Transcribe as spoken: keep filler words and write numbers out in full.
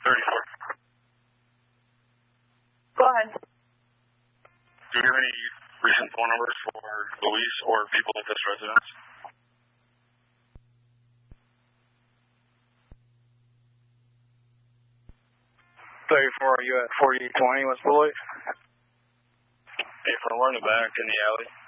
thirty-four. Go ahead. Do you have any recent phone numbers for Luis or people at this residence? thirty-four, are you at forty-eight twenty West Beloit? Hey, from we're in the back in the alley.